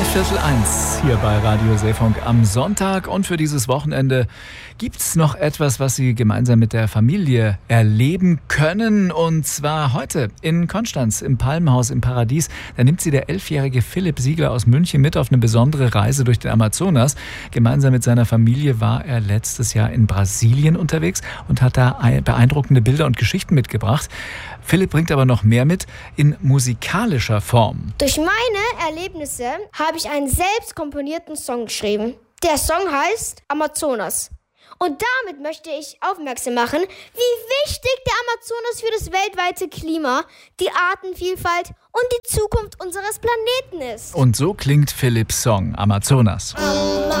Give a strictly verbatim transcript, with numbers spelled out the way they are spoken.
Dreiviertel eins hier bei Radio Seefunk am Sonntag. Und für dieses Wochenende gibt's noch etwas, was Sie gemeinsam mit der Familie erleben können. Und zwar heute in Konstanz im Palmenhaus im Paradies. Da nimmt Sie der elfjährige Philipp Siegler aus München mit auf eine besondere Reise durch den Amazonas. Gemeinsam mit seiner Familie war er letztes Jahr in Brasilien unterwegs und hat da beeindruckende Bilder und Geschichten mitgebracht. Philipp bringt aber noch mehr mit in musikalischer Form. Durch meine Erlebnisse habe ich einen selbst komponierten Song geschrieben. Der Song heißt Amazonas. Und damit möchte ich aufmerksam machen, wie wichtig der Amazonas für das weltweite Klima, die Artenvielfalt und die Zukunft unseres Planeten ist. Und so klingt Philipps Song Amazonas. Amazonas.